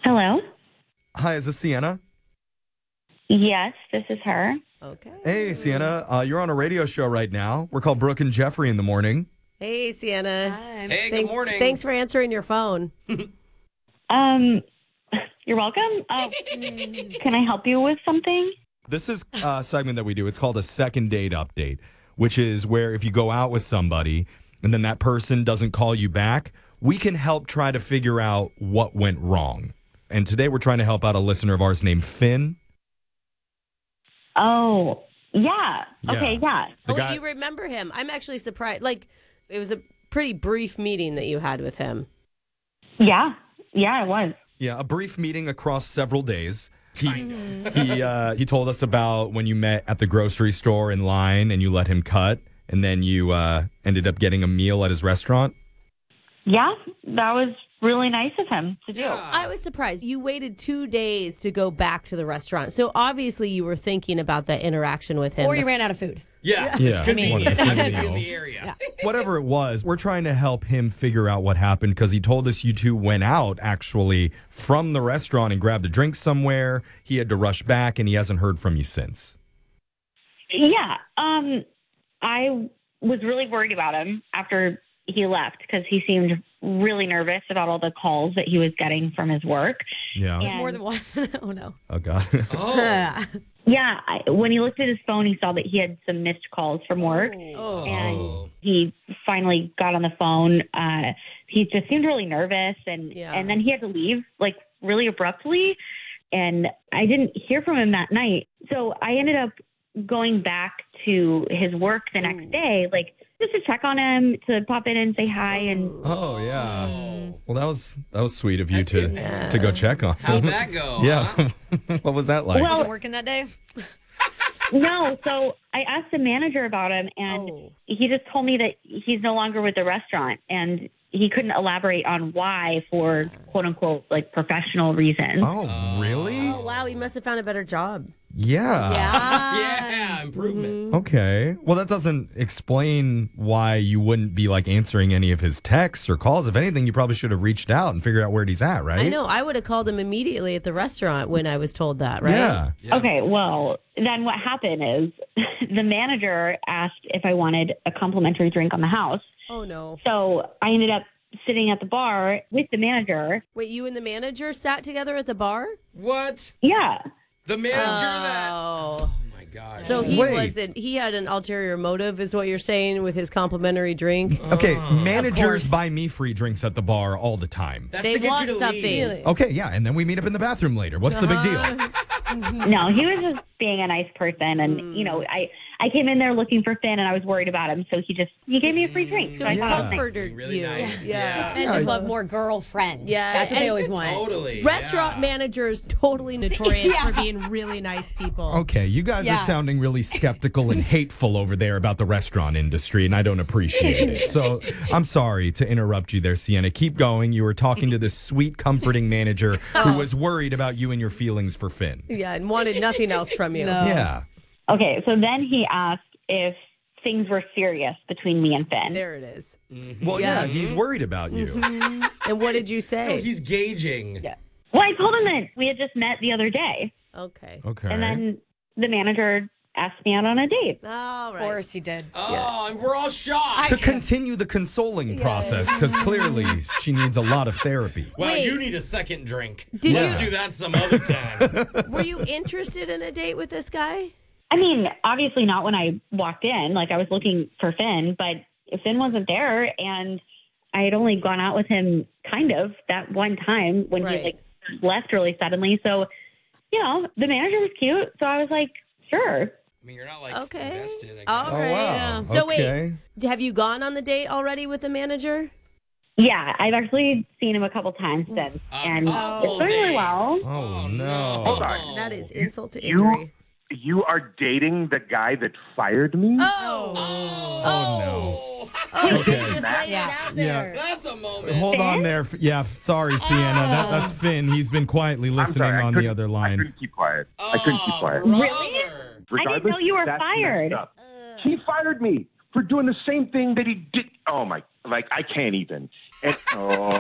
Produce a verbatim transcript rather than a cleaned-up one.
Hello? Hi, is this Sienna? Yes, this is her. Okay. Hey, Sienna. Uh, you're on a radio show right now. We're called Brooke and Jeffrey in the morning. Hey, Sienna. Hey, Thanks, good morning. Thanks for answering your phone. Um, you're welcome. Uh, can I help you with something? This is a segment that we do. It's called a second date update, which is where if you go out with somebody and then that person doesn't call you back, we can help try to figure out what went wrong. And today we're trying to help out a listener of ours named Finn. Oh, yeah. Yeah. Okay, yeah. The oh, guy- wait, you remember him. I'm actually surprised. Like, it was a pretty brief meeting that you had with him. Yeah. Yeah, it was. Yeah, a brief meeting across several days. He he uh, he told us about when you met at the grocery store in line and you let him cut, and then you uh, ended up getting a meal at his restaurant. Yeah, that was really nice of him to do. Yeah. I was surprised. You waited two days to go back to the restaurant. So obviously you were thinking about that interaction with him. Or you ran out of food. Yeah. Yeah, Could be one of the could three. be in the area. Whatever it was, we're trying to help him figure out what happened because he told us you two went out actually from the restaurant and grabbed a drink somewhere. He had to rush back and he hasn't heard from you since. Yeah. Um, I was really worried about him after he left because he seemed really nervous about all the calls that he was getting from his work. Yeah. And- More than one. Oh, no. Oh, God. Oh. Yeah, I, when he looked at his phone, he saw that he had some missed calls from work. Oh. And he finally got on the phone. Uh, he just seemed really nervous, and Yeah. and then he had to leave like really abruptly. And I didn't hear from him that night, so I ended up going back to his work the next day, like just to check on him, to pop in and say hi. And Oh, yeah. Well, that was that was sweet of you to Yeah. to go check on How'd him. that go? Yeah. huh? What was that like? Well- Was it working that day? no, so I asked the manager about him, and Oh. he just told me that he's no longer with the restaurant, and he couldn't elaborate on why for quote unquote like professional reasons. Oh, really? Oh, wow. He must have found a better job. Yeah. Yeah. Yeah, improvement. Okay. Well, that doesn't explain why you wouldn't be like answering any of his texts or calls. If anything, you probably should have reached out and figured out where he's at, right? I know. I would have called him immediately at the restaurant when I was told that, right? Yeah. Yeah. Okay, well, then what happened is the manager asked if I wanted a complimentary drink on the house. Oh, no. So I ended up sitting at the bar with the manager. Wait, you and the manager sat together at the bar? What? Yeah. The manager that. Oh. Oh, my God. So he Wait. wasn't, he had an ulterior motive, is what you're saying, with his complimentary drink? Okay. Uh, Managers course. buy me free drinks at the bar all the time. That's They to get want you to something. leave. Really? Okay. Yeah. And then we meet up in the bathroom later. What's the big deal? No, he was just being a nice person. And, you know, I, I came in there looking for Finn and I was worried about him. So he just, he gave me a free drink. So I he thought it was nice. comforted Really you. nice. Yeah. And just love more girlfriends. Yeah. That's what they And- always want. Totally. Restaurant yeah. managers totally notorious Yeah. for being really nice people. Okay. You guys Yeah. are sounding really skeptical and hateful over there about the restaurant industry, and I don't appreciate it. So I'm sorry to interrupt you there, Sienna. Keep going. You were talking to this sweet, comforting manager who was worried about you and your feelings for Finn. Yeah, and wanted nothing else from you. No. Yeah. Okay, so then he asked if things were serious between me and Finn. There it is. Well, yeah, Yeah. he's worried about you. And what did you No, say? he's gauging. Yeah. Well, I told him that we had just met the other day. Okay. Okay. And then the manager asked me out on a date. All Of right. course he did. Oh, and we're all shocked. to continue the consoling process, because clearly she needs a lot of therapy. Well, Wait. you need a second drink. Did Let's you- do that some other time. Were you interested in a date with this guy? I mean, obviously not when I walked in. Like I was looking for Finn, but Finn wasn't there, and I had only gone out with him kind of that one time when Right. he like left really suddenly. So, you know, the manager was cute, so I was like, sure. I mean, you're not like Okay. invested. I guess. All Oh, right. wow. So okay. wait, have you gone on the date already with the manager? Yeah, I've actually seen him a couple times since, A and it's couple going really days. well. Oh, no. Hold on. That is insult to You- injury. You are dating the guy that fired me? Oh. Oh, Oh, Okay. you just laid Yeah. it out Yeah. there. That's a no. moment. Hold on there. Yeah, f- sorry, Sienna. That, that's Finn. He's been quietly I'm listening sorry, I on the couldn't- other I line. couldn't keep quiet. I couldn't keep Oh, quiet. Really? brother. I didn't Regardless, know you were that's fired. messed up. He fired me for doing the same thing that he did. Oh my! Like I can't even. And, oh.